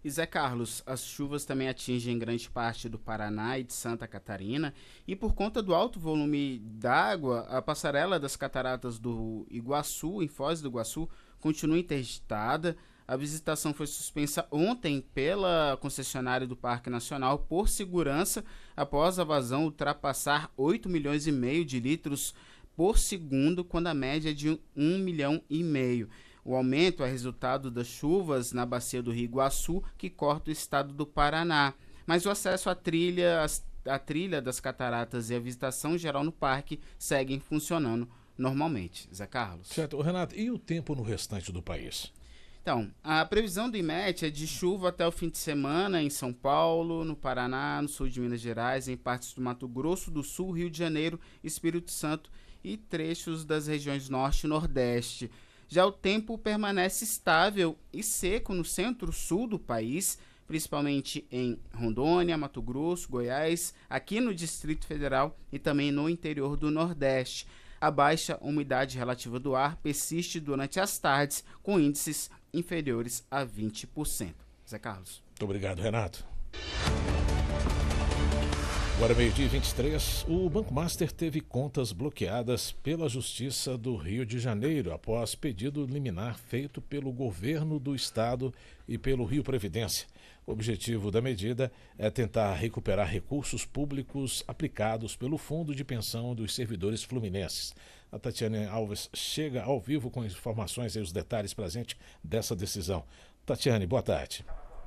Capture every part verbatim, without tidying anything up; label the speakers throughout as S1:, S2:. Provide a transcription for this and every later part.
S1: E Zé Carlos, as chuvas também atingem grande parte do Paraná e de Santa Catarina, e por conta do alto volume d'água, a passarela das cataratas do Iguaçu, em Foz do Iguaçu, continua interditada. A visitação foi suspensa ontem pela concessionária do Parque Nacional por segurança, após a vazão ultrapassar oito milhões e meio de litros por segundo, quando a média é de um milhão e meio. O aumento é resultado das chuvas na bacia do Rio Iguaçu, que corta o estado do Paraná. Mas o acesso à trilha, a trilha das cataratas e a visitação geral no parque seguem funcionando normalmente. Zé Carlos.
S2: Certo. Renato, e o tempo no restante do país?
S1: Então, a previsão do IMET é de chuva até o fim de semana em São Paulo, no Paraná, no sul de Minas Gerais, em partes do Mato Grosso do Sul, Rio de Janeiro, Espírito Santo e trechos das regiões Norte e Nordeste. Já o tempo permanece estável e seco no centro-sul do país, principalmente em Rondônia, Mato Grosso, Goiás, aqui no Distrito Federal e também no interior do Nordeste. A baixa umidade relativa do ar persiste durante as tardes, com índices inferiores a vinte por cento. Zé Carlos.
S2: Muito obrigado, Renato. Agora, meio-dia e vinte e três, o Banco Master teve contas bloqueadas pela Justiça do Rio de Janeiro após pedido liminar feito pelo governo do estado e pelo Rio Previdência. O objetivo da medida é tentar recuperar recursos públicos aplicados pelo Fundo de Pensão dos Servidores Fluminenses. A Tatiane Alves chega ao vivo com informações e os detalhes para a gente dessa decisão. Tatiane, boa tarde.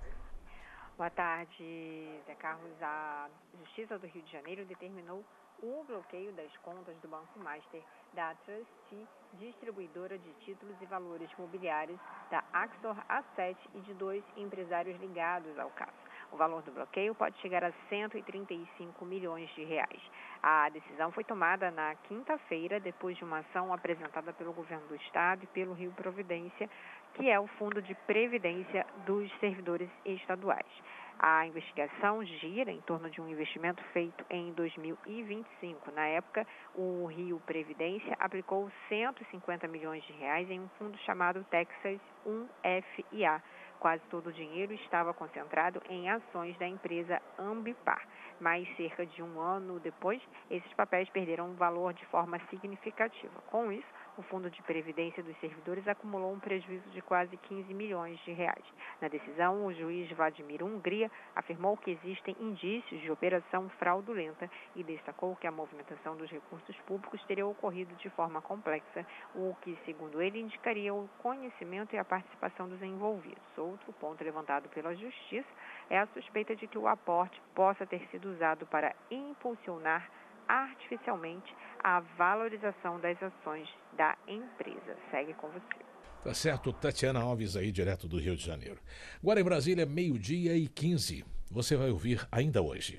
S3: Boa tarde, Zé Carlos. A Justiça do Rio de Janeiro determinou o bloqueio das contas do Banco Master, da Trustee, distribuidora de títulos e valores mobiliários, da Axor Asset e de dois empresários ligados ao caso. O valor do bloqueio pode chegar a cento e trinta e cinco milhões de reais. A decisão foi tomada na quinta-feira, depois de uma ação apresentada pelo governo do estado e pelo Rio Providência, que é o Fundo de Previdência dos Servidores Estaduais. A investigação gira em torno de um investimento feito em dois mil e vinte e cinco. Na época, o Rio Previdência aplicou cento e cinquenta milhões de reais em um fundo chamado Texas um F I A. Quase todo o dinheiro estava concentrado em ações da empresa Ambipar. Mas cerca de um ano depois, esses papéis perderam valor de forma significativa. Com isso, o Fundo de Previdência dos Servidores acumulou um prejuízo de quase quinze milhões de reais. Na decisão, o juiz Vladimir Hungria afirmou que existem indícios de operação fraudulenta e destacou que a movimentação dos recursos públicos teria ocorrido de forma complexa, o que, segundo ele, indicaria o conhecimento e a participação dos envolvidos. Outro ponto levantado pela Justiça é a suspeita de que o aporte possa ter sido usado para impulsionar artificialmente a valorização das ações da empresa. Segue com você.
S2: Tá certo, Tatiana Alves aí, direto do Rio de Janeiro. Agora em Brasília, meio-dia e quinze. Você vai ouvir ainda hoje.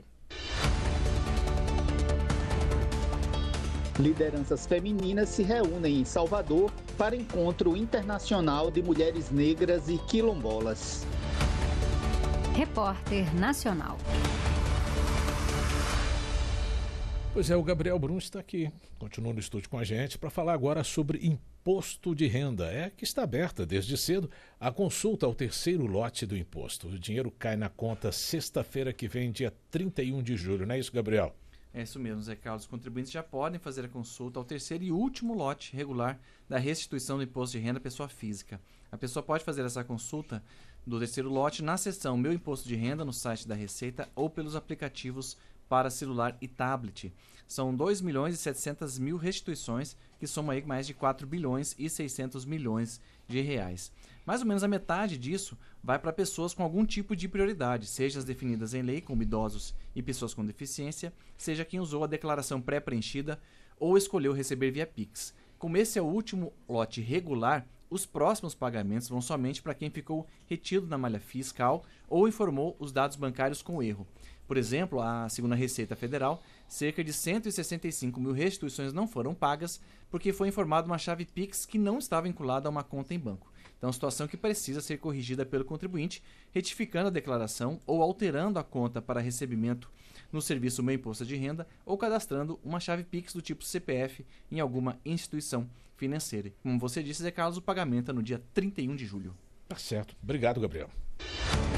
S4: Lideranças femininas se reúnem em Salvador para encontro internacional de mulheres negras e quilombolas.
S5: Repórter Nacional.
S2: Pois é, o Gabriel Brum está aqui, continua no estúdio com a gente, para falar agora sobre imposto de renda. É que está aberta desde cedo a consulta ao terceiro lote do imposto. O dinheiro cai na conta sexta-feira que vem, dia trinta e um de julho, não é isso, Gabriel?
S6: É isso mesmo, Zé Carlos. Os contribuintes já podem fazer a consulta ao terceiro e último lote regular da restituição do imposto de renda à pessoa física. A pessoa pode fazer essa consulta do terceiro lote na seção Meu Imposto de Renda no site da Receita ou pelos aplicativos para celular e tablet. São dois milhões e setecentas mil restituições, que somam aí mais de quatro bilhões e seiscentos milhões de reais. Mais ou menos a metade disso vai para pessoas com algum tipo de prioridade, seja as definidas em lei, como idosos e pessoas com deficiência, seja quem usou a declaração pré-preenchida ou escolheu receber via Pix. Como esse é o último lote regular, os próximos pagamentos vão somente para quem ficou retido na malha fiscal ou informou os dados bancários com erro. Por exemplo, a segundo a Receita Federal, cerca de cento e sessenta e cinco mil restituições não foram pagas porque foi informada uma chave Pix que não está vinculada a uma conta em banco. Então, situação que precisa ser corrigida pelo contribuinte, retificando a declaração ou alterando a conta para recebimento no serviço Meu Imposto de Renda ou cadastrando uma chave Pix do tipo C P F em alguma instituição financeira. Como você disse, Zé Carlos, o pagamento é no dia trinta e um de julho.
S2: Tá certo. Obrigado, Gabriel.